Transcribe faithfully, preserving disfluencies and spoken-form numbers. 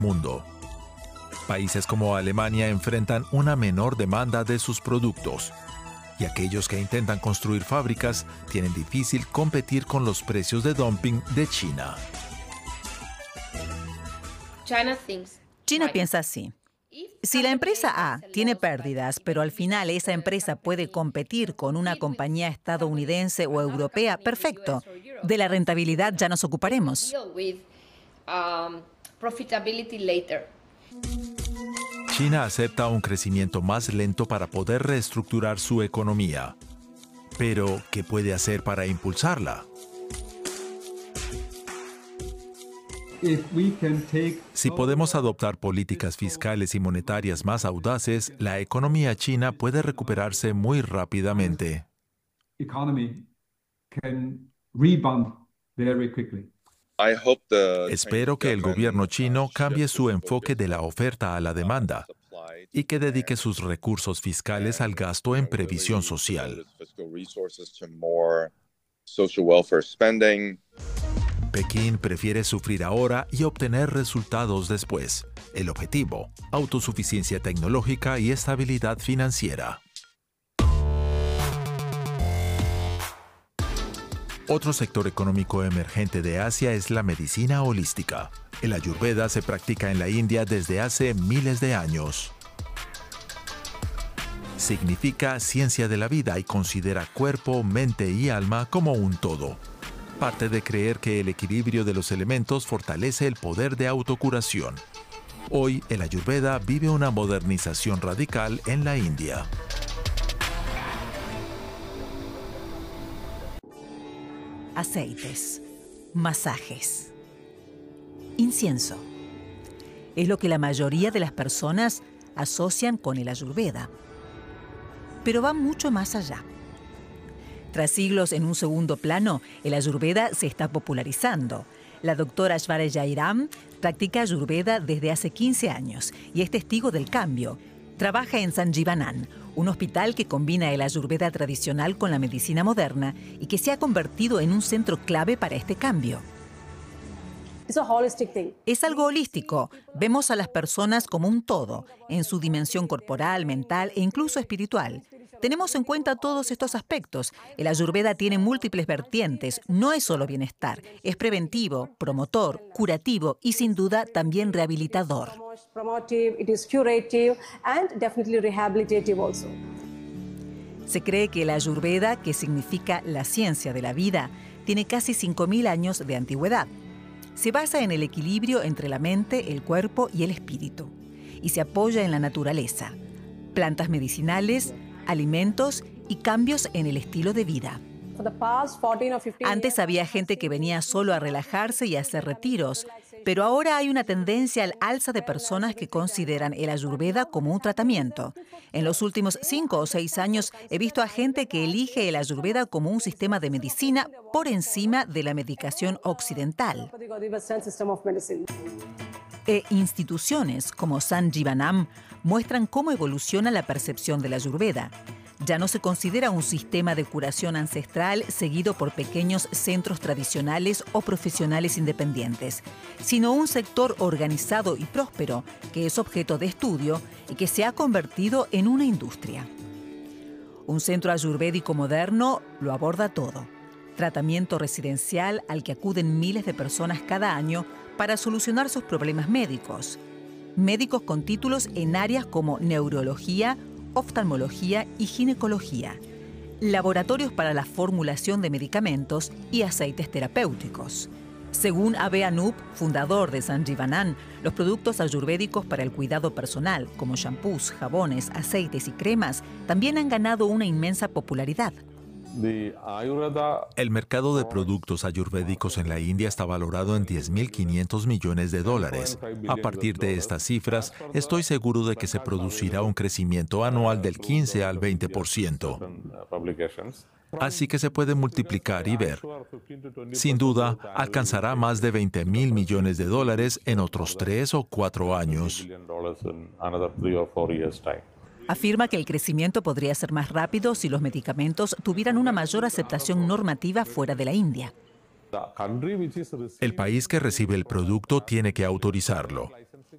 mundo. Países como Alemania enfrentan una menor demanda de sus productos, y aquellos que intentan construir fábricas tienen difícil competir con los precios de dumping de China. China piensa así. Si la empresa A tiene pérdidas, pero al final esa empresa puede competir con una compañía estadounidense o europea, perfecto. De la rentabilidad ya nos ocuparemos. China acepta un crecimiento más lento para poder reestructurar su economía. Pero, ¿qué puede hacer para impulsarla? Si podemos adoptar políticas fiscales y monetarias más audaces, la economía china puede recuperarse muy rápidamente. Espero que el gobierno chino cambie su enfoque de la oferta a la demanda y que dedique sus recursos fiscales al gasto en previsión social. Pekín prefiere sufrir ahora y obtener resultados después. El objetivo: autosuficiencia tecnológica y estabilidad financiera. Otro sector económico emergente de Asia es la medicina holística. El Ayurveda se practica en la India desde hace miles de años. Significa ciencia de la vida y considera cuerpo, mente y alma como un todo. Parte de creer que el equilibrio de los elementos fortalece el poder de autocuración. Hoy, el Ayurveda vive una modernización radical en la India. Aceites, masajes, incienso. Es lo que la mayoría de las personas asocian con el Ayurveda. Pero va mucho más allá. Tras siglos en un segundo plano, el Ayurveda se está popularizando. La doctora Aishwarya Jairam practica Ayurveda desde hace quince años y es testigo del cambio. Trabaja en Sanjeevanand, un hospital que combina el Ayurveda tradicional con la medicina moderna y que se ha convertido en un centro clave para este cambio. Es algo holístico. Vemos a las personas como un todo, en su dimensión corporal, mental e incluso espiritual. Tenemos en cuenta todos estos aspectos. El Ayurveda tiene múltiples vertientes. No es solo bienestar, es preventivo, promotor, curativo y sin duda también rehabilitador. Se cree que el Ayurveda, que significa la ciencia de la vida, tiene casi cinco mil años de antigüedad. Se basa en el equilibrio entre la mente, el cuerpo y el espíritu, y se apoya en la naturaleza, plantas medicinales, alimentos y cambios en el estilo de vida. Antes había gente que venía solo a relajarse y a hacer retiros, pero ahora hay una tendencia al alza de personas que consideran el Ayurveda como un tratamiento. En los últimos cinco o seis años he visto a gente que elige el Ayurveda como un sistema de medicina por encima de la medicación occidental. E instituciones como Sanjeevanand muestran cómo evoluciona la percepción del Ayurveda. Ya no se considera un sistema de curación ancestral seguido por pequeños centros tradicionales o profesionales independientes, sino un sector organizado y próspero que es objeto de estudio y que se ha convertido en una industria. Un centro ayurvédico moderno lo aborda todo. Tratamiento residencial al que acuden miles de personas cada año para solucionar sus problemas médicos. Médicos con títulos en áreas como neurología, oftalmología y ginecología, laboratorios para la formulación de medicamentos y aceites terapéuticos. Según Abhay Anup, fundador de Sanjeevanand, los productos ayurvédicos para el cuidado personal, como shampoos, jabones, aceites y cremas, también han ganado una inmensa popularidad. El mercado de productos ayurvédicos en la India está valorado en diez mil quinientos millones de dólares. A partir de estas cifras, estoy seguro de que se producirá un crecimiento anual del quince al veinte por ciento. Así que se puede multiplicar y ver. Sin duda, alcanzará más de veinte mil millones de dólares en otros tres o cuatro años. Afirma que el crecimiento podría ser más rápido si los medicamentos tuvieran una mayor aceptación normativa fuera de la India. El país que recibe el producto tiene que autorizarlo.